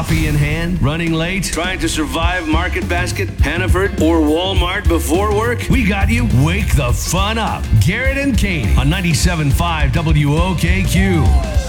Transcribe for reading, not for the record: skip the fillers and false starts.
coffee in hand, running late, trying to survive Market Basket, Hannaford, or Walmart before work? We got you. Wake the fun up. Garrett and Katie on 97.5 WOKQ.